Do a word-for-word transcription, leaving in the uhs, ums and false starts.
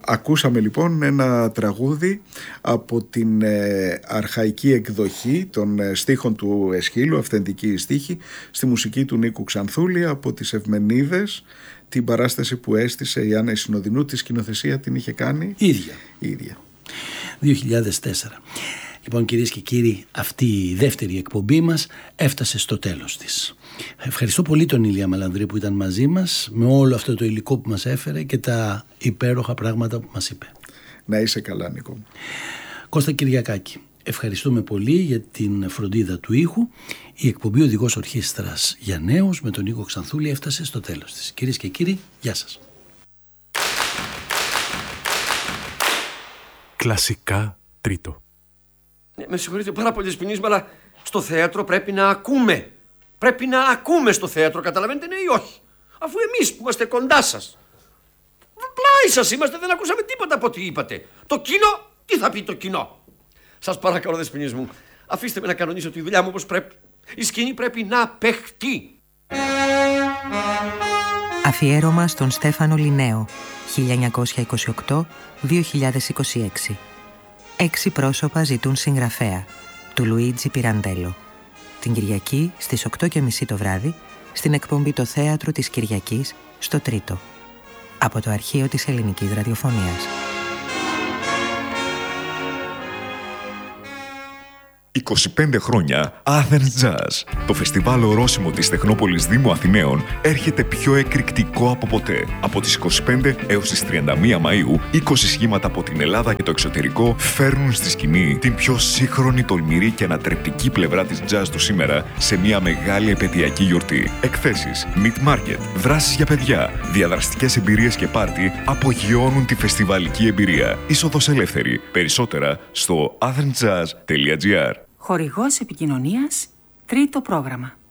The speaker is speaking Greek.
Ακούσαμε λοιπόν ένα τραγούδι από την ε, αρχαϊκή εκδοχή των ε, στίχων του Εσχύλου, αυθεντική στίχη, στη μουσική του Νίκου Ξανθούλη από τις Ευμενίδες, την παράσταση που έστησε η Άννα Συνοδεινού. Τη σκηνοθεσία την είχε κάνει η ίδια. η ίδια. δύο χιλιάδες τέσσερα. Λοιπόν, κυρίες και κύριοι, αυτή η δεύτερη εκπομπή μας έφτασε στο τέλος της. Ευχαριστώ πολύ τον Ηλία Μαλανδρή που ήταν μαζί μας, με όλο αυτό το υλικό που μας έφερε και τα υπέροχα πράγματα που μας είπε. Να είσαι καλά, Νίκο. Κώστα Κυριακάκη, ευχαριστούμε πολύ για την φροντίδα του ήχου. Η εκπομπή Οδηγός Ορχήστρας για Νέους με τον Νίκο Ξανθούλη έφτασε στο τέλος της. Κυρίες και κύριοι, γεια σας. Κλασικά τρίτο. Ναι, με συγχωρείτε πάρα πολύ, Σπινίσμα, αλλά στο θέατρο πρέπει να ακούμε. Πρέπει να ακούμε στο θέατρο, καταλαβαίνετε, ναι ή όχι. Αφού εμείς που είμαστε κοντά σας, πλάι σας είμαστε, δεν ακούσαμε τίποτα από ό,τι είπατε. Το κοινό, τι θα πει το κοινό? Σας παρακαλώ, Δεσποινής μου, αφήστε με να κανονίσω τη δουλειά μου όπως πρέπει. Η σκηνή πρέπει να παιχτεί. Αφιέρωμα στον Στέφανο Λινέο, χίλια εννιακόσια είκοσι οκτώ με δύο χιλιάδες είκοσι έξι. Έξι πρόσωπα ζητούν συγγραφέα, του Λουίτζι Πιραντέλο. Την Κυριακή στις οκτώ και μισή το βράδυ, στην εκπομπή «Το Θέατρο της Κυριακής» στο Τρίτο. Από το αρχείο της Ελληνικής Ραδιοφωνίας. είκοσι πέντε χρόνια Athens Jazz. Το φεστιβάλ ορόσημο της Τεχνόπολης Δήμου Αθηναίων έρχεται πιο εκρηκτικό από ποτέ. Από τις είκοσι πέντε έως τις τριάντα μία Μαΐου, είκοσι σχήματα από την Ελλάδα και το εξωτερικό φέρνουν στη σκηνή την πιο σύγχρονη, τολμηρή και ανατρεπτική πλευρά της jazz του σήμερα σε μια μεγάλη επαιτειακή γιορτή. Εκθέσεις, meet market, δράσεις για παιδιά, διαδραστικές εμπειρίες και πάρτι απογειώνουν τη φεστιβαλική εμπειρία. Είσοδος ελεύθερη. Περισσότερα στο athensjazz τελεία gr. Χορηγός επικοινωνίας, Τρίτο πρόγραμμα.